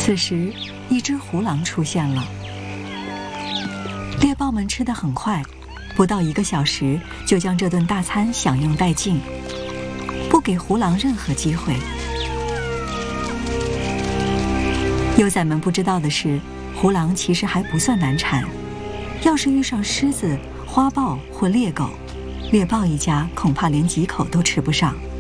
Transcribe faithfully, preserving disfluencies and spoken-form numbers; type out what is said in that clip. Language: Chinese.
此时，一只胡狼出现了。猎豹们吃得很快，不到一个小时就将这顿大餐享用殆尽，不给胡狼任何机会。幼崽们不知道的是，胡狼其实还不算难缠，要是遇上狮子、花豹或猎狗，猎豹一家恐怕连几口都吃不上。